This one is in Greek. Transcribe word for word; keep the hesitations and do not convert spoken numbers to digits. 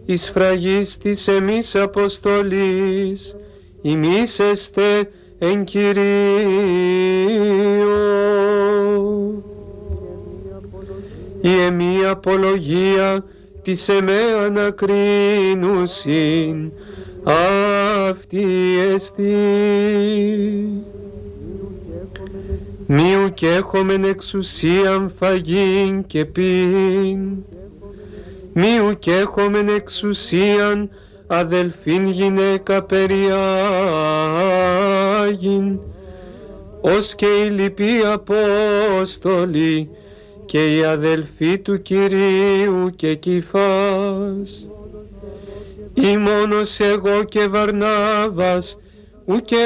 εις φραγής της εμείς αποστολής, ημίσεστε εν Κυρίω. Η εμή απολογία της εμέ ανακρίνουσιν, αυτή εστί. Μη ουκ έχομεν εξουσίαν φαγήν και πίν, μη ουκ έχομεν εξουσίαν αδελφήν γυναίκα περιάγειν, ως και οι λοιποί Απόστολοι και οι αδελφοί του Κυρίου και Κηφάς. Ή μόνος εγώ και Βαρνάβας, ουκ